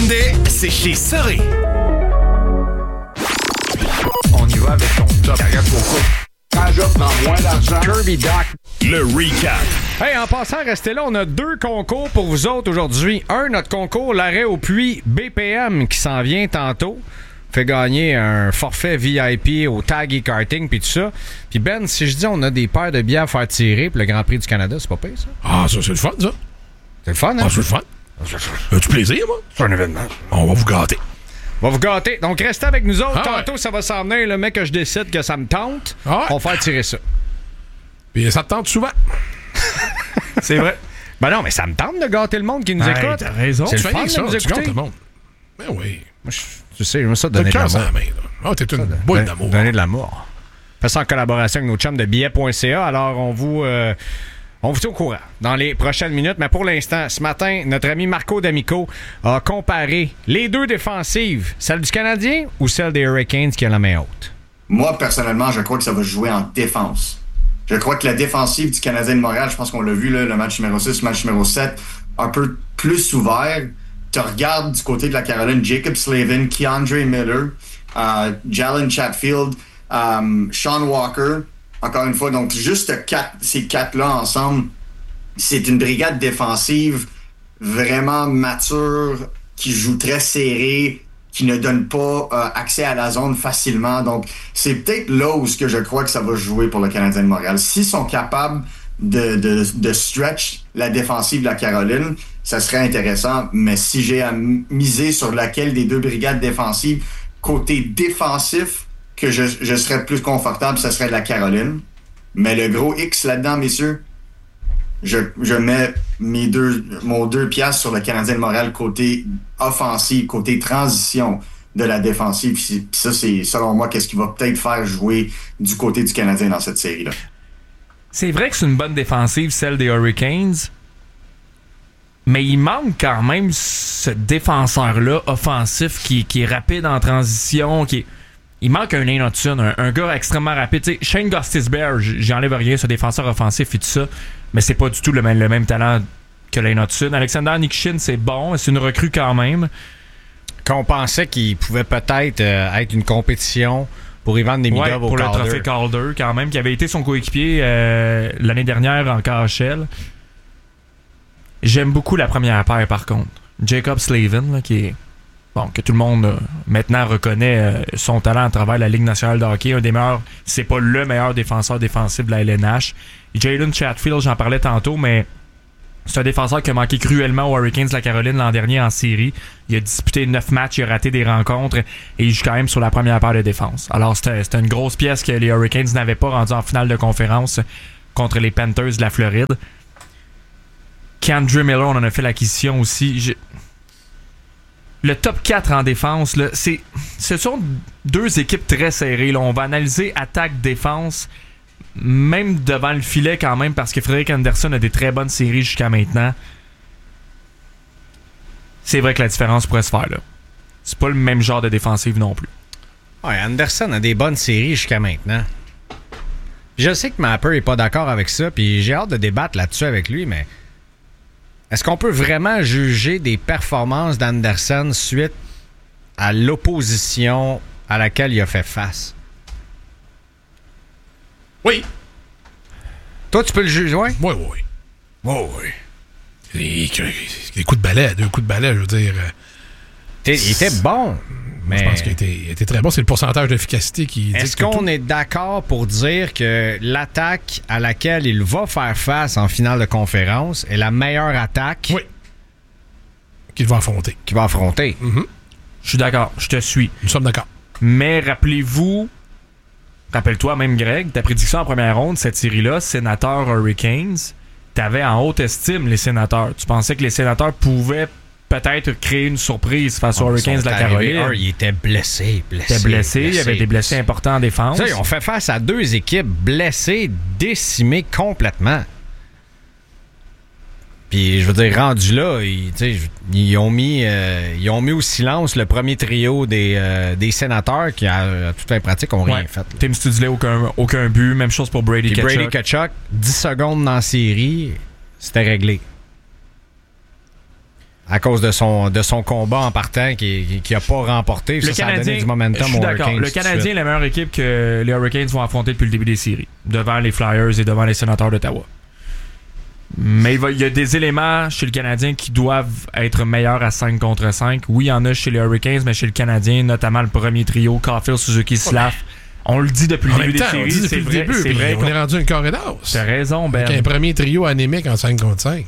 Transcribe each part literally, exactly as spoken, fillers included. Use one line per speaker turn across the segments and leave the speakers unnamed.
Hyundai, c'est chez Soré.
On y va avec ton top.
Regarde pourquoi. Quand j'offre dans moins d'argent.
Kirby Doc.
Le recap.
Hey, en passant, restez là, on a deux concours pour vous autres aujourd'hui. Un, notre concours, l'arrêt au puits B P M qui s'en vient tantôt. Fait gagner un forfait V I P au tag et karting puis tout ça. Puis Ben, si je dis on a des paires de billets à faire tirer pour le Grand Prix du Canada, c'est pas pire ça?
Ah, ça, c'est le fun, ça.
C'est le fun, hein?
Ah, c'est le fun. As-tu plaisir, moi?
C'est un événement.
On va vous gâter.
On va vous gâter. Donc, restez avec nous autres.
Ah,
Tantôt,
ouais.
ça va s'en venir. Le mec que je décide que ça me tente,
Ah, ouais.
on va faire tirer ça.
Puis ça te tente souvent.
C'est vrai. Ben non, mais ça me tente de gâter le monde qui nous
Hey,
écoute.
t'as raison.
C'est
Tu
le
fais
fun
ça,
de nous
tu
écouter.
gâtes le monde. Ben oui.
Moi, je, tu sais, j'aime ça
T'as
donner
le
de
cœur
l'amour.
dans la main, là. Ah, t'es une boule
Don-
d'amour.
Donner de l'amour. Fais ça en collaboration avec nos chums de billets point c a. Alors, on vous... Euh, On vous tient au courant dans les prochaines minutes, mais pour l'instant, ce matin, notre ami Marco D'Amico a comparé les deux défensives, celle du Canadien ou celle des Hurricanes qui a la main haute.
Moi, personnellement, je crois que ça va se jouer en défense. Je crois que la défensive du Canadien de Montréal, je pense qu'on l'a vu, là, le match numéro six, le match numéro sept, un peu plus ouvert. Tu regardes du côté de la Caroline, Jacob Slavin, Keandre Miller, euh, Jalen Chatfield, euh, Sean Walker. Encore une fois, donc juste quatre, ces quatre-là ensemble, c'est une brigade défensive vraiment mature, qui joue très serré, qui ne donne pas euh, accès à la zone facilement. Donc, c'est peut-être là où ce que je crois que ça va jouer pour le Canadien de Montréal. S'ils sont capables de, de, de stretch la défensive de la Caroline, ça serait intéressant. Mais si j'ai à miser sur laquelle des deux brigades défensives, côté défensif, que je, je serais plus confortable, ce serait la Caroline. Mais le gros X là-dedans, messieurs, je, je mets mes deux, mon deux piastres sur le Canadien de Montréal côté offensif, côté transition de la défensive. Puis ça, c'est selon moi qu'est-ce qui va peut-être faire jouer du côté du Canadien dans cette série-là.
C'est vrai que c'est une bonne défensive, celle des Hurricanes, mais il manque quand même ce défenseur-là offensif qui, qui est rapide en transition, qui est... Il manque un Lane Hudson, un, un gars extrêmement rapide. T'sais, Shane Gostisbehere, j'enlève rien, ce défenseur offensif et tout ça, mais c'est pas du tout le même, le même talent que Lane Hudson. Alexander Nikishin, c'est bon, c'est une recrue quand même.
Qu'on pensait qu'il pouvait peut-être euh, être une compétition pour y vendre des
ouais,
midubs au
pour
Calder.
le trophée Calder, quand même, qui avait été son coéquipier euh, l'année dernière en K H L. J'aime beaucoup la première paire, par contre. Jacob Slavin, là, qui est... Bon, que tout le monde euh, maintenant reconnaît euh, son talent à travers la Ligue nationale de hockey. Un des meilleurs, c'est pas le meilleur défenseur défensif de la L N H. Jalen Chatfield, j'en parlais tantôt, mais c'est un défenseur qui a manqué cruellement aux Hurricanes de la Caroline l'an dernier en série. Il a disputé neuf matchs, il a raté des rencontres et il joue quand même sur la première paire de défense. Alors, c'était, c'était une grosse pièce que les Hurricanes n'avaient pas rendue en finale de conférence contre les Panthers de la Floride. Keandre Miller, on en a fait l'acquisition aussi. Je... Le top quatre en défense, là, c'est, ce sont deux équipes très serrées. Là. On va analyser attaque-défense, même devant le filet quand même, parce que Frederick Anderson a des très bonnes séries jusqu'à maintenant. C'est vrai que la différence pourrait se faire là. C'est pas le même genre de défensive non plus.
Ouais, Anderson a des bonnes séries jusqu'à maintenant. Je sais que Mapper est pas d'accord avec ça, puis j'ai hâte de débattre là-dessus avec lui, mais est-ce qu'on peut vraiment juger des performances d'Anderson suite à l'opposition à laquelle il a fait face?
Oui.
Toi, tu peux le juger, ouais?
Oui, oui, oui.
Oui, oui.
Des, des coups de balai, deux coups de balai, je veux dire.
T'es, il était bon, mais...
Je pense qu'il était, il était très bon. C'est le pourcentage d'efficacité qui
Est-ce
dicte
qu'on
tout.
est d'accord pour dire que l'attaque à laquelle il va faire face en finale de conférence est la meilleure attaque
Oui. Qu'il va affronter.
qu'il va affronter?
Mm-hmm.
Je suis d'accord, je te suis.
Nous sommes d'accord.
Mais rappelez-vous, rappelle-toi même Greg, ta prédiction en première ronde, cette série-là, Sénateurs Hurricanes, t'avais en haute estime les Sénateurs. Tu pensais que les Sénateurs pouvaient peut-être créer une surprise face aux
Oh,
Hurricanes de la
arrivés,
Caroline.
un, il était blessé, blessé.
Il était blessé, il y avait des blessés importants en défense.
Tu sais, on fait face à deux équipes blessées, décimées complètement. Puis, je veux dire, rendu là, ils, tu sais, ils, ont mis, euh, ils ont mis au silence le premier trio des, euh, des Sénateurs qui, à, à toute fin pratique, n'ont rien
Ouais.
fait. Là.
Tim Studley, aucun, aucun but. Même chose pour Brady
Puis
Tkachuk.
Brady Tkachuk, dix secondes dans la série, c'était réglé. à cause de son, de son combat en partant qui n'a pas remporté.
Le
Ça,
Canadien,
ça a donné du momentum
je suis
aux
d'accord.
Hurricanes.
Le Canadien est la meilleure équipe que les Hurricanes vont affronter depuis le début des séries, devant les Flyers et devant les Sénateurs d'Ottawa. Mais il, va, il y a des éléments chez le Canadien qui doivent être meilleurs à cinq contre cinq. Oui, il y en a chez les Hurricanes, mais chez le Canadien, notamment le premier trio, Caulfield, Suzuki, Slav. On le dit depuis le
En
début
même temps,
des
on
séries.
dit depuis
C'est
le
vrai,
début,
c'est
puis
vrai
on
qu'on-
est rendu une carré d'as.
T'as raison, Ben.
Avec un premier trio anémique en cinq contre cinq.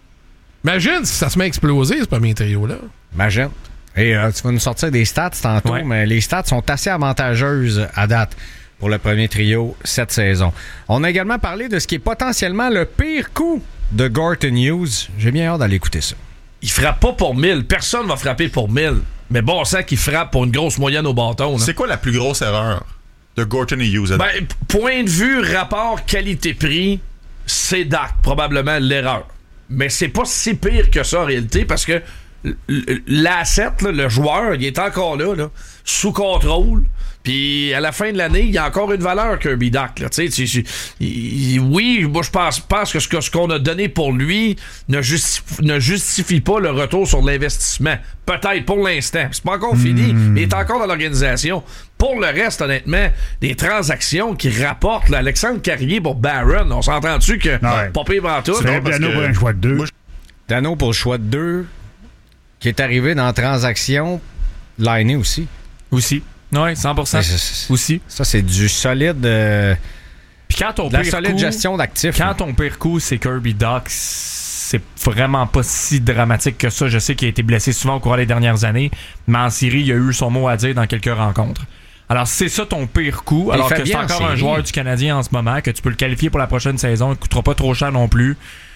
Imagine si ça se met à exploser, ce premier trio-là.
Imagine. Et euh, tu vas nous sortir des stats tantôt,
Ouais.
mais les stats sont assez avantageuses à date pour le premier trio cette saison. On a également parlé de ce qui est potentiellement le pire coup de Gorton Hughes. J'ai bien hâte d'aller écouter ça.
Il frappe pas pour mille. Personne va frapper pour mille. Mais bon sang qu'il frappe pour une grosse moyenne au bâton. là.
C'est quoi la plus grosse erreur de Gorton et Hughes?
Ben, p- point de vue, rapport qualité-prix, c'est Dak, probablement l'erreur. Mais c'est pas si pire que ça en réalité parce que l- l- l'asset, là, le joueur, il est encore là, là sous contrôle. Puis à la fin de l'année, il y a encore une valeur Kirby Dak. Là, tu sais, tu- tu- il- il- oui, moi je pense, pense que ce, que ce qu'on a donné pour lui ne justifie, ne justifie pas le retour sur l'investissement. Peut-être pour l'instant. C'est pas encore fini. Mais il est encore dans l'organisation. Pour le reste, honnêtement, des transactions qui rapportent là, Alexandre Carrier pour Barron, on s'entend-tu que
Ouais.
pas pire en tout?
C'est drôle parce
Dano
que-
pour un choix de deux.
Moi,
Dano pour le choix de deux, qui est arrivé dans la transaction, Liney aussi.
Aussi. Oui, cent pour cent.
Mais c'est- c'est-
Aussi.
Ça, c'est du solide. euh,
Puis quand ton
de la
pire
solide
coup-
gestion d'actifs. là.
Quand ton pire coup, c'est Kirby Dach, c'est vraiment pas si dramatique que ça. Je sais qu'il a été blessé souvent au cours des dernières années, mais en série, il a eu son mot à dire dans quelques rencontres. Alors, c'est ça ton pire coup,
Il
alors
fait
que c'est
bien en
encore un
série.
joueur du Canadien en ce moment, que tu peux le qualifier pour la prochaine saison, il ne coûtera pas trop cher non plus.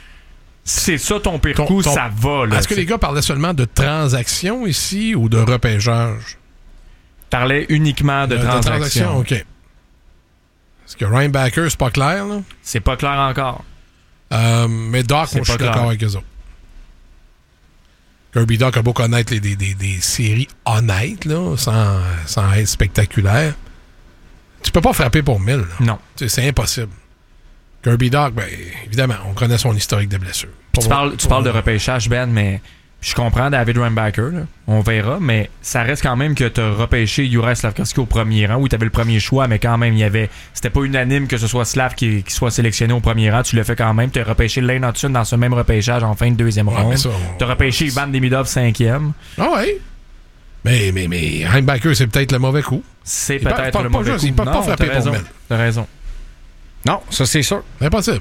C'est ça ton pire
Ton-
coup,
ton-
ça va. Là,
Est-ce que les gars parlaient seulement de transactions ici ou de repêchage?
parlais uniquement de,
Euh,
transactions.
OK. Est-ce que Ryan Backer, c'est pas clair, là?
C'est pas clair encore.
Euh, mais Doc,
C'est
moi, je suis
pas
d'accord
clair.
avec eux autres. Kirby Doc a beau connaître les, des, des, des séries honnêtes, là, sans, sans être spectaculaire. Tu peux pas frapper pour mille. là.
Non.
Tu sais, c'est impossible. Kirby Doc, ben, évidemment, on connaît son historique de blessures.
Tu
Pour-
parles, tu
pour-
parles de repêchage, Ben, mais je comprends David Reinbacker, là. On verra, mais ça reste quand même que tu as repêché Juraj Slavkovski au premier rang. Oui, tu avais le premier choix, mais quand même, il y avait. C'était pas unanime que ce soit Slav qui, qui soit sélectionné au premier rang. Tu l'as fait quand même. Tu as repêché Lane Hudson dans ce même repêchage en fin de deuxième
Ouais,
ronde.
mais ça, on-
Tu as repêché Ivan Demidov cinquième.
Ah ouais. Mais, mais, mais Ryan Backer, c'est peut-être le mauvais coup.
C'est
Il peut-
peut-être
peut
le
pas
mauvais
juste-
coup.
il peut pas
Non,
frapper
t'as
pour
raison.
mille.
T'as raison.
Non, ça, c'est sûr.
Impossible.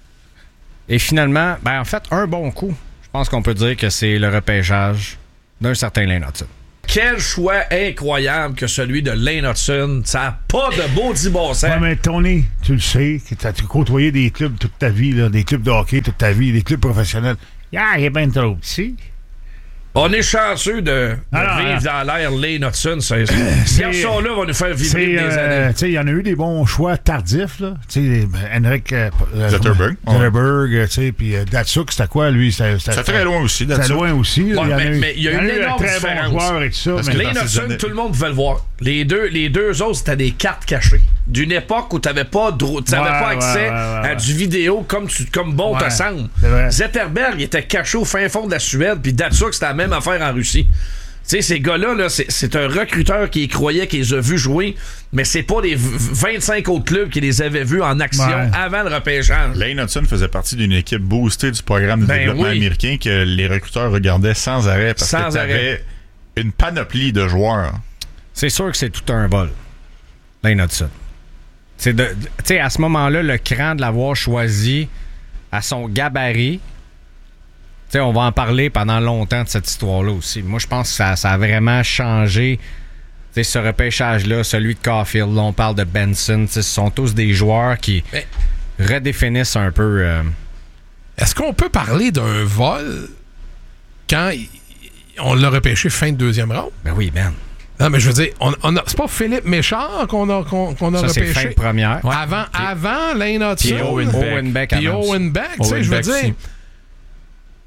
Et finalement, ben en fait, un bon coup. Je pense qu'on peut dire que c'est le repêchage d'un certain Lane Hudson.
Quel choix incroyable que celui de Lane Hudson. Ça n'a pas de beau dit bon sens.
Ouais, mais Tony, tu le sais, que tu as côtoyé des clubs toute ta vie, là, des clubs de hockey toute ta vie, des clubs professionnels. Ah, il est bien trop petit.
On est chanceux de, de
Ah, non,
vivre dans l'air Lane Hudson. Ce ce garçon-là va nous faire vibrer
C'est,
des
euh,
années.
tu sais, il y en a eu des bons choix tardifs, là. Tu sais, Henrik euh, euh,
Zetterberg.
Zetterberg, euh, tu sais, puis euh, Datsuk, c'était quoi, lui? C'était
C'est très loin aussi,
C'était
là-dessus.
loin aussi. là.
Ouais,
il y en a
mais-
eu,
mais il y a
en
une
eu
énorme
de très
différence.
bons joueurs et tout ça.
Parce
mais
que
Lane
dans ces
Hudson,
années-
tout le monde pouvait le voir. Les deux, les deux autres, c'était des cartes cachées. D'une époque où tu n'avais pas, dro- t'avais
Ouais,
pas accès
ouais, ouais, ouais,
à
ouais.
du vidéo comme, tu, comme bon
Ouais,
te semble.
c'est vrai.
Zetterberg, il était caché au fin fond de la Suède, puis Datsuk, c'était la même affaire en Russie. Tu sais, ces gars-là, là, c'est, c'est un recruteur qui y croyait, qui les a vus jouer, mais c'est pas des v- vingt-cinq autres clubs qui les avaient vus en action
Ouais.
avant le repêchage.
Lane Hudson faisait partie d'une équipe boostée du programme de
Ben
développement
oui.
américain que les recruteurs regardaient sans arrêt parce
Sans
que tu
arrêt.
avais une panoplie de joueurs.
C'est sûr que c'est tout un vol, Lane Hudson. C'est de, de- tu sais, à ce moment-là, le cran de l'avoir choisi à son gabarit. Tu sais, on va en parler pendant longtemps de cette histoire-là aussi. Moi, je pense que ça, ça a vraiment changé. Tu sais, ce repêchage-là, celui de Caulfield, là, on parle de Benson. Tu sais, ce sont tous des joueurs qui
Mais-
redéfinissent un peu. euh,
Est-ce qu'on peut parler d'un vol quand il- on l'a repêché fin de deuxième round?
Ben oui, Ben.
Non, mais je veux dire, on, on a- c'est pas Philippe Méchard qu'on a, qu'on, qu'on a
Ça, c'est fin
repêché.
de première.
Ouais.
Avant, avant Lane Hudson.
Puis Owen Beck.
Puis
avant
Owen
ça.
Beck, tu sais,
Owen
je veux
Beck
dire.
aussi.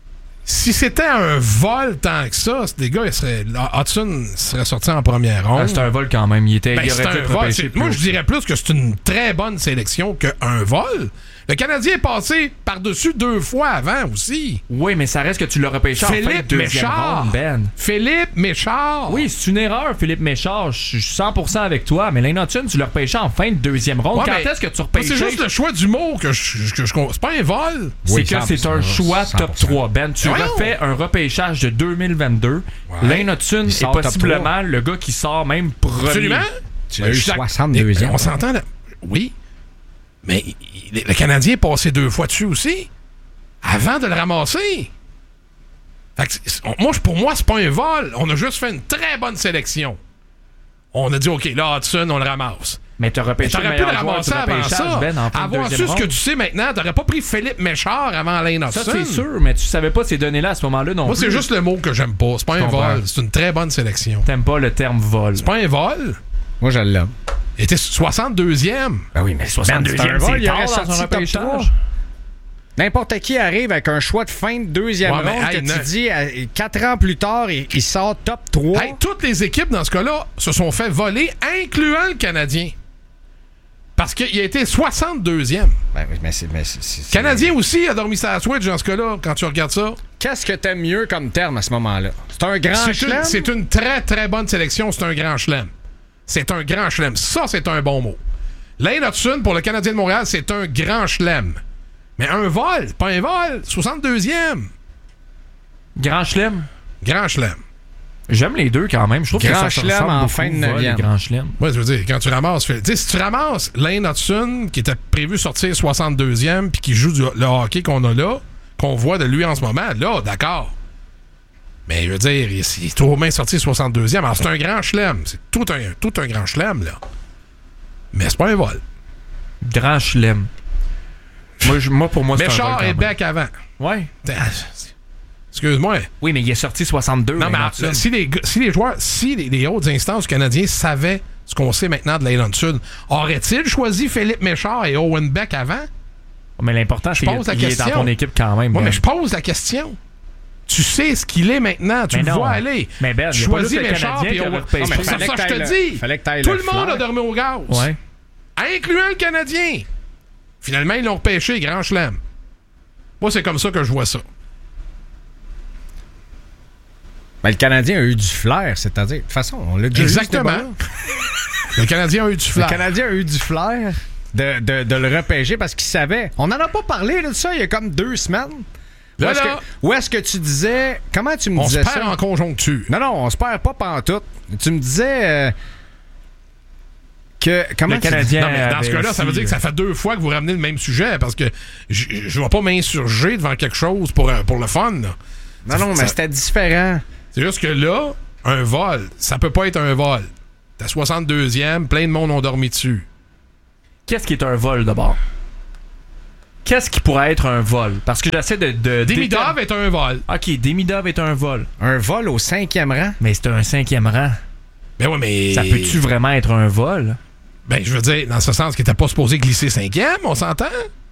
Si c'était un vol tant que ça, les gars, ils seraient, Hudson serait sorti en première ronde.
Ah, c'est un vol quand même. Il était,
Ben,
il
c'est
aurait
un
été
vol.
repêché
C'est-
plus
Moi,
haut.
je dirais plus que c'est une très bonne sélection qu'un vol. Le Canadien est passé par-dessus deux fois avant aussi.
Oui, mais ça reste que tu l'as repêché en fin de
Philippe
deuxième
Méchard.
ronde, Ben.
Philippe Méchard.
Oui, c'est une erreur, Philippe Méchard. Je suis cent pour cent avec toi. Mais Lane Hudson, tu l'as repêché en fin de deuxième ronde.
Ouais,
Quand
mais-
est-ce que tu
Moi,
repêches?
c'est juste le choix du mot que je, que je comprends. C'est pas un vol.
C'est
Oui,
que
cent pour cent.
c'est un choix
cent
top
pour cent.
trois, Ben. Tu
Voyons.
refais un repêchage de deux mille vingt-deux.
Ouais.
Lane Hudson
Il
est
sort top
possiblement le gars qui sort même premier.
Absolument.
Tu
Ben,
l'as eu
je suis d'ac-
soixante-deuxième.
On s'entend là. Oui. Mais il- le Canadien est passé deux fois dessus aussi. Avant de le ramasser. Fait que c'est- on- moi, pour moi, c'est pas un vol. On a juste fait une très bonne sélection. On a dit, OK, là, Hudson, on le ramasse.
Mais t'as
Mais
repêché le
t'aurais pu le
meilleur joueur du
ramasser avant
repêchage,
ça.
Ben, en fin de
Avoir su
deuxième
ce que
ronde.
tu sais maintenant, t'aurais pas pris Philippe Méchard avant Lane Hudson.
Ça, c'est sûr, mais tu savais pas ces données-là à ce moment-là non
Moi,
plus.
c'est juste le mot que j'aime pas. C'est pas
Je
un
comprends.
vol. C'est une très bonne sélection.
T'aimes pas le terme vol.
C'est pas un vol.
Moi, je l'aime.
Il était soixante-deuxième.
Ben oui, mais
soixante-deuxième,
c'est un vol,
c'est
il aurait
tard dans
sorti
un
top
repêchage.
trois. N'importe qui arrive avec un choix de fin de deuxième
Ouais, mais,
ronde
hey,
que
ne-
tu dis à- quatre ans plus tard, il, il sort top trois.
Hey, toutes les équipes, dans ce cas-là, se sont fait voler, incluant le Canadien. Parce qu'il a été soixante-deuxième.
Ben oui, mais c'est, mais c'est- c'est-
Canadien aussi a dormi sa switch dans ce cas-là, quand tu regardes ça.
Qu'est-ce que t'aimes mieux comme terme à ce moment-là? C'est un grand
C'est
chelem?
une, c'est une très, très bonne sélection. C'est un grand chelem. C'est un grand chelem. Ça, c'est un bon mot. Lane Hudson, pour le Canadien de Montréal, c'est un grand chelem. Mais un vol, pas un vol. soixante-deuxième.
Grand chelem.
Grand chelem.
J'aime les deux quand même. Je trouve
Grand
que ça se
chelem
ressemble
en
beaucoup,
fin de
vol et
neuvième.
Grand chelem.
Moi, je veux dire, quand tu ramasses... Tu sais, si tu ramasses Lane Hudson, qui était prévu sortir soixante-deuxième, puis qui joue du, le hockey qu'on a là, qu'on voit de lui en ce moment, là, d'accord. Mais je veux dire, il, il est trop bien sorti soixante-deuxième. Alors, c'est un grand chelem. C'est tout un, tout un grand chelem, là. Mais c'est pas un vol.
Grand chelem. Moi, je- moi, pour moi, c'est un vol
Méchard
quand
et
même.
Beck avant.
Ouais.
Excuse-moi.
Oui, mais il est sorti soixante-deux.
Non, mais
Lane
en-
Hudson.
si les, gars- si les joueurs, si les, les hautes instances du Canadien savaient ce qu'on sait maintenant de Lane Hudson, auraient-ils choisi Philippe Méchard et Owen Beck avant?
Mais l'important, c'est
pose la
qu'il est dans
question.
ton équipe quand même.
Oui,
Ben.
mais je pose la question. Tu sais ce qu'il est maintenant. Tu
Mais
le
non.
vois aller.
Mais Ben,
tu
il y a pas
choisis
juste le
Méchard
Canadien
puis
qui a
Owen.
repêché.
Non, mais
C'est pour ça
fallait
que
que
je
t'ailles
te
le-
dis.
fallait que t'ailles
Tout
le
le monde
flair.
a dormi au gaz.
Ouais.
Incluant le Canadien. Finalement, ils l'ont repêché, grand chelem. Moi, c'est comme ça que je vois ça.
Ben, le Canadien a eu du flair, c'est-à-dire. De toute façon, on l'a déjà eu,
Exactement.
ce débat-là.
Le Canadien a eu du
Le
flair.
Canadien a eu du flair de, de, de le repêcher parce qu'il savait. On n'en a pas parlé là, de ça il y a comme deux semaines. Où
Là,
est-ce
là.
que, où est-ce que tu disais. Comment tu me
On se
disais
perd
ça?
en conjoncture.
Non, non, on se perd pas pantoute. Tu me disais. euh, que. Comment
Le
tu
Canadien
Non, mais dans ce
avait
cas-là, ça veut
aussi,
dire que ça fait deux fois que vous ramenez le même sujet parce que je ne vais pas m'insurger devant quelque chose pour, euh, pour le fun. là.
Non, non, mais
Ça-
c'était différent.
C'est juste que là, un vol, ça peut pas être un vol. T'as soixante-deuxième, plein de monde ont dormi dessus.
Qu'est-ce qui est un vol d'abord? Qu'est-ce qui pourrait être un vol? Parce que j'essaie de. de
Demidov est un vol.
Ok, Demidov est un vol.
Un vol au cinquième rang.
Mais c'est un cinquième rang.
Ben ouais, mais.
Ça peut-tu vraiment être un vol?
Ben, je veux dire, dans ce sens qu'il était pas supposé glisser cinquième, on s'entend?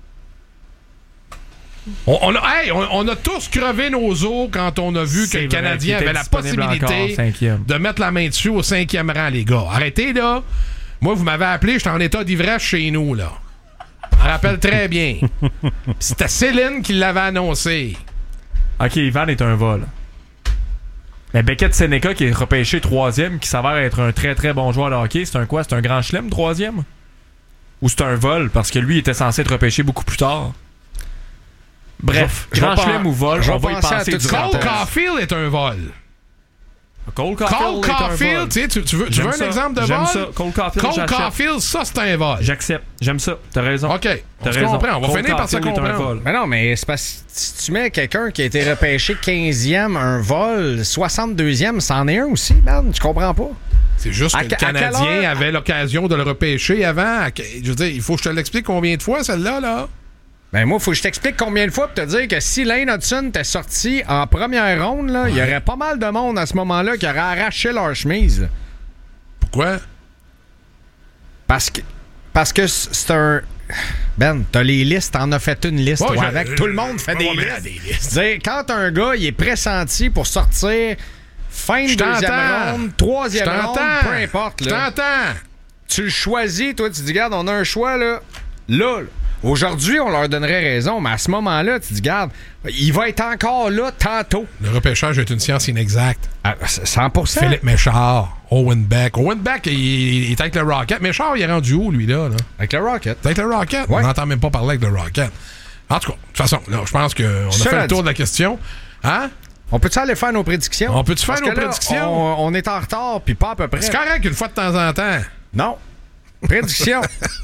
On, on a, hey, on, on a tous crevé nos os quand on a vu que
C'est
le
vrai
Canadien
qu'il était
avait la
disponible encore,
possibilité
cinquième.
de mettre la main dessus au cinquième rang, les gars. Arrêtez, là. Moi, vous m'avez appelé, j'étais en état d'ivresse chez nous, là. Je me rappelle très bien. C'était Céline qui l'avait annoncé.
Ok, Ivan est un vol. Mais Beckett Seneca qui est repêché troisième, qui s'avère être un très très bon joueur de hockey, c'est un quoi? C'est un grand chelem troisième? Ou c'est un vol? Parce que lui était censé être repêché beaucoup plus tard. Bref,
Je- je
grand
vais
chelem
pas-
ou vol,
je
on
vais
va y
penser à
penser
tout
du
ça.
temps.
Cole Caulfield est un vol.
Cole
Cole
Caulfield est un
Caulfield,
vol.
tu sais, tu, tu veux, tu
J'aime
veux un
ça.
exemple de
J'aime
vol?
ça. Cole Caulfield,
Cole
j'achète.
Caulfield, ça, c'est un vol.
J'accepte. J'aime ça. T'as raison.
OK. On
T'as
se
raison.
comprend. On va
Cole
finir par se
Caulfield est un
comprendre.
vol.
Mais non, mais c'est parce que si tu mets quelqu'un qui a été repêché quinzième, un vol, soixante-deuxième, c'en est un aussi, man. Tu comprends pas?
C'est juste
À
que le
que- à quelle
Canadien
heure?
avait l'occasion de le repêcher avant. À que- Je veux dire, il faut que je te l'explique combien de fois, celle-là, là.
Ben moi, faut que je t'explique combien de fois pour te dire que si Lane Hudson était sorti en première ronde, là, il y aurait pas mal de monde à ce moment-là qui aurait arraché leur chemise. là.
Pourquoi?
Parce que parce que c'est un Ben, t'as les listes, t'en as fait une liste,
Ouais,
toi,
je-
avec.
euh,
Tout le monde fait
ouais,
des,
ouais, mais
listes.
des listes.
C'est-à-dire, quand un gars, il est pressenti pour sortir fin de
Je
deuxième
t'entends.
ronde, troisième
Je
ronde,
t'entends.
peu importe.
Je
Là.
t'entends.
Tu le choisis, toi, tu dis, regarde, on a un choix, là. Là, là. Aujourd'hui, on leur donnerait raison, mais à ce moment-là, tu dis, regarde, il va être encore là tantôt.
Le repêchage est une science inexacte.
À cent pour cent.
Philippe Méchard, Owen Beck. Owen Beck, il, il est avec le Rocket. Méchard, il est rendu où, lui, là? là?
Avec le Rocket.
Avec le Rocket?
Ouais.
On n'entend même pas parler avec le Rocket. En tout cas, de toute façon, là, je pense qu'on a
Cela
fait le tour
dit-
de la question. Hein?
On peut-tu aller faire nos prédictions?
On peut-tu faire
Parce
nos
que là,
prédictions?
On, on est en retard, puis pas à peu près.
C'est correct une fois de temps en temps.
Non. Prédiction.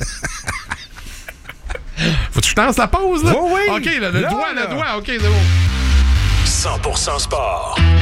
Faut que je lance la pause, là?
Oui, oui.
OK, là, le
Là,
doigt,
là.
le doigt. OK, c'est bon.
cent pour cent sport.